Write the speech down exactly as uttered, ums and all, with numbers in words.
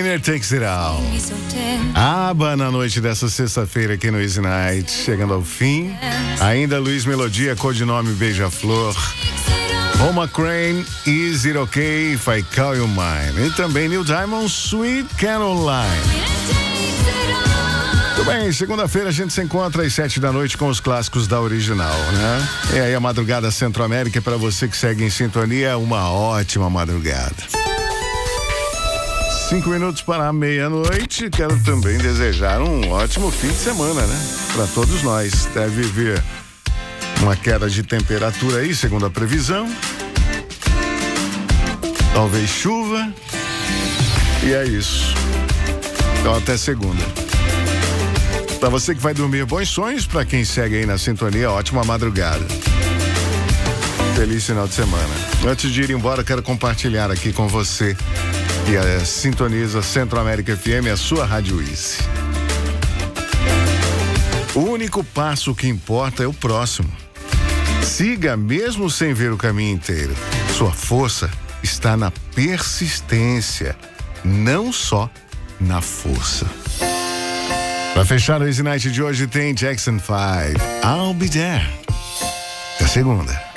Winner Takes It All. Aba na noite dessa sexta-feira aqui no Easy Night, chegando ao fim. Ainda Luiz Melodia, codinome Beija-Flor. Roma Crane, Is It Okay If I Call You Mine. E também Neil Diamond, Sweet Caroline. Tudo bem, segunda-feira a gente se encontra às sete da noite com os clássicos da original, né? E aí a madrugada Centro-América, para você que segue em sintonia, uma ótima madrugada. Cinco minutos para a meia-noite. Quero também desejar um ótimo fim de semana, né? Para todos nós. Deve vir uma queda de temperatura aí, segundo a previsão. Talvez chuva. E é isso. Então até segunda. Para você que vai dormir, bons sonhos. Para quem segue aí na sintonia, ótima madrugada. Feliz final de semana. Antes de ir embora, quero compartilhar aqui com você que é, sintoniza Centro-América F M, a sua Rádio Easy. O único passo que importa é o próximo. Siga mesmo sem ver o caminho inteiro. Sua força está na persistência, não só na força. Para fechar o Easy Night de hoje tem Jackson five, I'll Be There. Até segunda.